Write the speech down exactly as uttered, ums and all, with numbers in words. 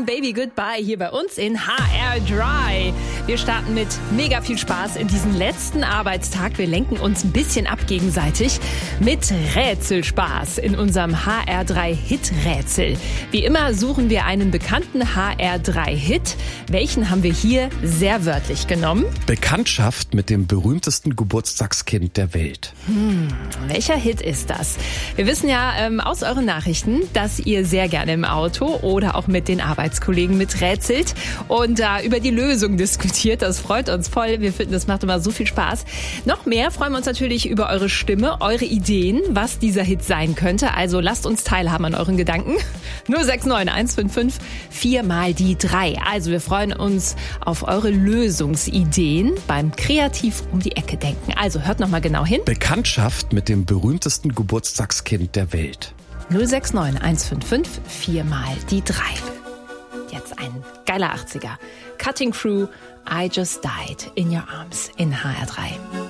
Baby Goodbye hier bei uns in H R drei. Wir starten mit mega viel Spaß in diesen letzten Arbeitstag. Wir lenken uns ein bisschen ab gegenseitig mit Rätselspaß in unserem H R drei Hit-Rätsel. Wie immer suchen wir einen bekannten H R drei Hit. Welchen haben wir hier sehr wörtlich genommen? Bekanntschaft mit dem berühmtesten Geburtstagskind der Welt. Hm, welcher Hit ist das? Wir wissen ja ähm, aus euren Nachrichten, dass ihr sehr gerne im Auto oder auch mit den Arbeitskollegen miträtselt und da äh, über die Lösung diskutiert. Das freut uns voll. Wir finden, das macht immer so viel Spaß. Noch mehr freuen wir uns natürlich über eure Stimme, eure Ideen, was dieser Hit sein könnte. Also lasst uns teilhaben an euren Gedanken. null sechs neun eins fünf fünf vier mal die drei. Also wir freuen uns auf eure Lösungsideen beim kreativ um die Ecke denken. Also hört noch mal genau hin. Bekanntschaft mit dem berühmtesten Geburtstagskind der Welt. null sechs neun eins fünf fünf vier mal die drei. Jetzt ein geiler achtziger. Cutting Crew, I Just Died in Your Arms in H R drei.